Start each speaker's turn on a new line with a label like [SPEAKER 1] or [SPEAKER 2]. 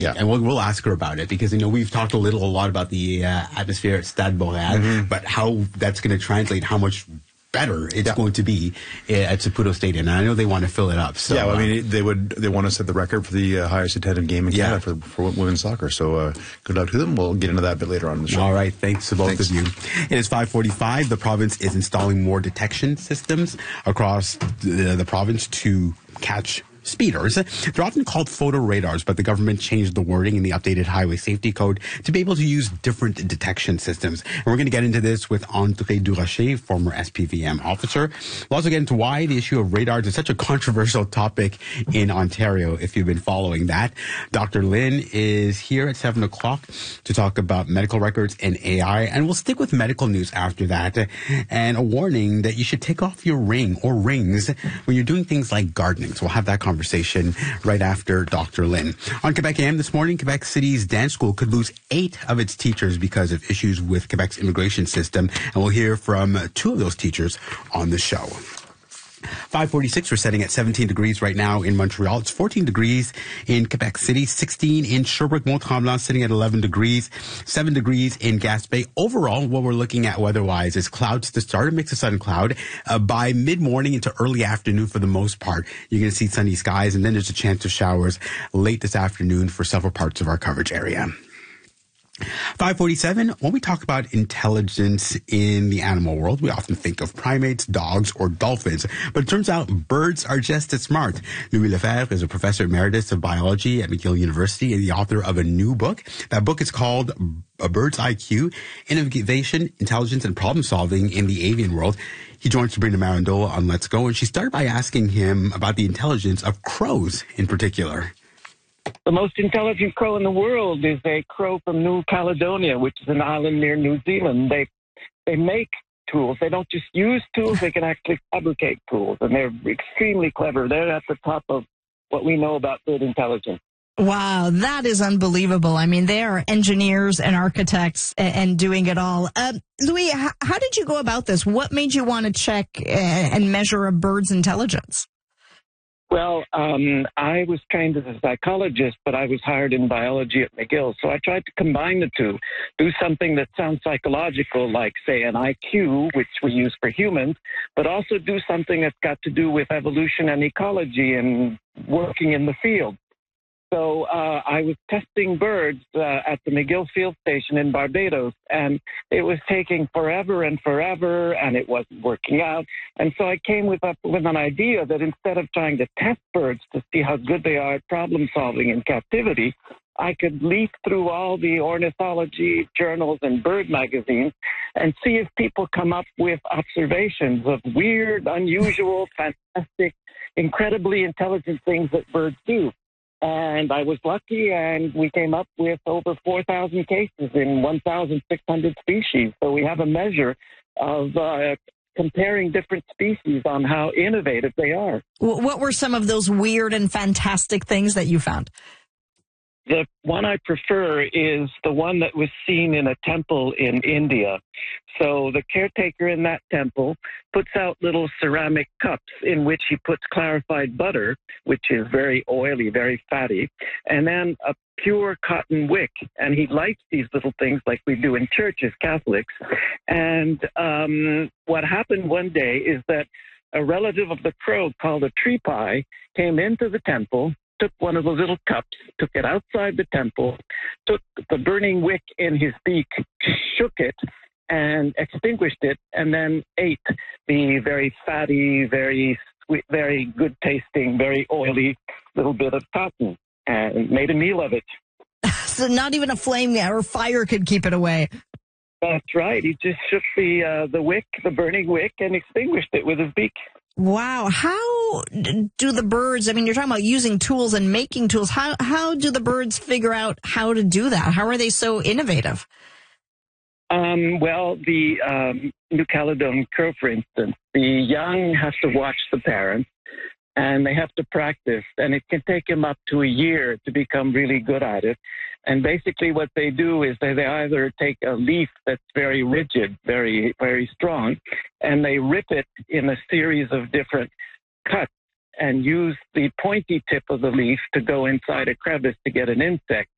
[SPEAKER 1] Yeah.
[SPEAKER 2] And we'll ask her about it because, we've talked a lot about the atmosphere at Stade Boreal, but how that's going to translate, how much better it's going to be at Saputo Stadium. And I know they want to fill it up. So
[SPEAKER 1] they want to set the record for the highest attended game in Canada for women's soccer. So good luck to them. We'll get into that a bit later on in the show.
[SPEAKER 2] All right. Thanks to both of you. It is 5:45. The province is installing more detection systems across the province to catch speeders. They're often called photo radars, but the government changed the wording in the updated highway safety code to be able to use different detection systems. And we're going to get into this with André Durocher, former SPVM officer. We'll also get into why the issue of radars is such a controversial topic in Ontario, if you've been following that. Dr. Lin is here at 7 o'clock to talk about medical records and AI, and we'll stick with medical news after that. And a warning that you should take off your ring or rings when you're doing things like gardening. So we'll have that conversation right after Dr. Lin. On Quebec AM this morning, Quebec City's dance school could lose 8 of its teachers because of issues with Quebec's immigration system. And we'll hear from 2 of those teachers on the show. 5:46, we're setting at 17 degrees right now in Montreal. It's 14 degrees in Quebec City, 16 in Sherbrooke-Mont-Tremblant, sitting at 11 degrees, 7 degrees in Gaspé. Overall, what we're looking at weather-wise is clouds to start, a mix of sun and cloud. By mid-morning into early afternoon for the most part, you're going to see sunny skies, and then there's a chance of showers late this afternoon for several parts of our coverage area. 5:47, when we talk about intelligence in the animal world, we often think of primates, dogs, or dolphins. But it turns out birds are just as smart. Louis Lefebvre is a professor emeritus of biology at McGill University and the author of a new book. That book is called A Bird's IQ, Innovation, Intelligence, and Problem Solving in the Avian World. He joins Sabrina Marandola on Let's Go, and she started by asking him about the intelligence of crows in particular.
[SPEAKER 3] The most intelligent crow in the world is a crow from New Caledonia, which is an island near New Zealand. They make tools. They don't just use tools, they can actually fabricate tools, and they're extremely clever. They're at the top of what we know about bird intelligence.
[SPEAKER 4] Wow, that is unbelievable. I mean, they are engineers and architects and doing it all. Louis, how did you go about this? What made you want to check and measure a bird's intelligence?
[SPEAKER 3] Well, I was trained as a psychologist, but I was hired in biology at McGill. So I tried to combine the two, do something that sounds psychological, like, say, an IQ, which we use for humans, but also do something that's got to do with evolution and ecology and working in the field. So I was testing birds at the McGill Field Station in Barbados, and it was taking forever and forever, and it wasn't working out. And so I came with an idea that instead of trying to test birds to see how good they are at problem solving in captivity, I could leaf through all the ornithology journals and bird magazines and see if people come up with observations of weird, unusual, fantastic, incredibly intelligent things that birds do. And I was lucky, and we came up with over 4,000 cases in 1,600 species. So we have a measure of comparing different species on how innovative they are.
[SPEAKER 4] What were some of those weird and fantastic things that you found?
[SPEAKER 3] The one I prefer is the one that was seen in a temple in India. So the caretaker in that temple puts out little ceramic cups in which he puts clarified butter, which is very oily, very fatty, and then a pure cotton wick. And he lights these little things like we do in churches, Catholics. And what happened one day is that a relative of the crow called a tree pie came into the temple, took one of the little cups, took it outside the temple, took the burning wick in his beak, shook it, and extinguished it, and then ate the very fatty, very sweet, very good-tasting, very oily little bit of cotton, and made a meal of it.
[SPEAKER 4] So not even a flame or fire could keep it away.
[SPEAKER 3] That's right. He just shook the wick, the burning wick, and extinguished it with his beak.
[SPEAKER 4] Wow. How do the birds, I mean, you're talking about using tools and making tools. How do the birds figure out how to do that? How are they so innovative?
[SPEAKER 3] Well, the New Caledonian crow, for instance, the young have to watch the parents, and they have to practice, and it can take them up to a year to become really good at it. And basically what they do is they either take a leaf that's very rigid, very, very strong, and they rip it in a series of different cuts and use the pointy tip of the leaf to go inside a crevice to get an insect.